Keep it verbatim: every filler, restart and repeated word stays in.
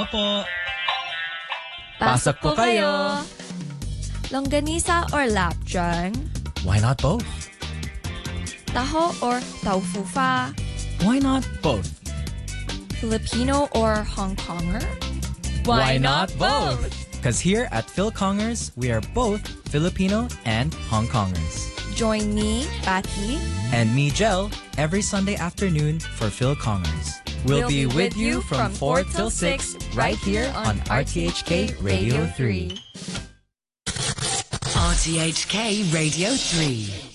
Opo. Pasok po kayo. Longganisa or lapjang? Why not both? Taho or taufu fa? Why not both? Filipino or Hong Konger? Why not both? Because here at Phil Kongers, we are both Filipino and Hong Kongers. Join me, Patty, And me, Jel, every Sunday afternoon for Phil Kongers. We'll, be, with you from four till six right here on R T H K Radio three. R T H K Radio three.